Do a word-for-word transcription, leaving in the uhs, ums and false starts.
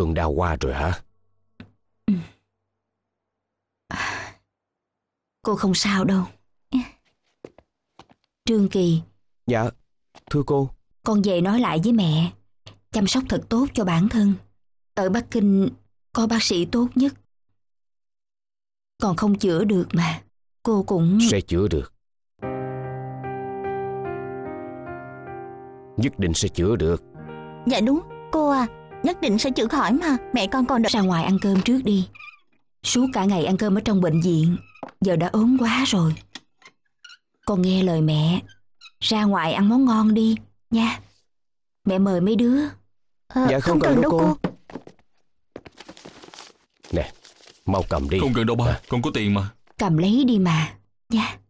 Cơn đau qua rồi hả? Ừ. Cô không sao đâu. Trương Kỳ. Dạ, thưa cô. Con về nói lại với mẹ, chăm sóc thật tốt cho bản thân. Ở Bắc Kinh có bác sĩ tốt nhất. Còn không chữa được mà cô cũng... Sẽ chữa được. Nhất định sẽ chữa được. Dạ đúng, cô à, nhất định sẽ chữa khỏi mà. Mẹ con còn đợi. Ra ngoài ăn cơm trước đi. Suốt cả ngày ăn cơm ở trong bệnh viện, giờ đã ốm quá rồi. Con nghe lời mẹ, ra ngoài ăn món ngon đi nha. Mẹ mời mấy đứa. À, dạ không, không cần đâu cô. cô Nè, mau cầm đi. Không cần đâu ba, à. Con có tiền mà. Cầm lấy đi mà nha.